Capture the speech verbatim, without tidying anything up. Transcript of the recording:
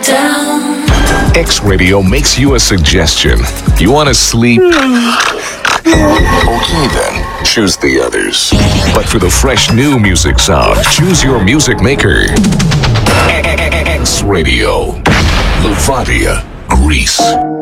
down. X Radio makes you a suggestion. You want to sleep? Okay then, choose the others. But for the fresh new music sound, choose your music maker. X Radio, Levadia, Greece.